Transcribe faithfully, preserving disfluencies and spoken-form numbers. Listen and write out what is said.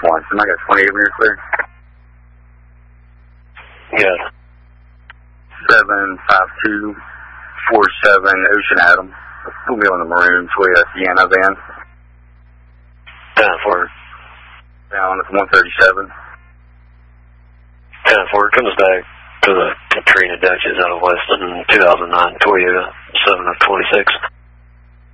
Swanson. I got twenty-eight when you're clear. Good. seven five two four seven Ocean Adam. We'll be on the maroon Toyota Sienna van. ten four. Down at one thirty-seven. ten four comes back to the Katrina Dutchess out of Weston, two thousand nine Toyota seven of twenty-six.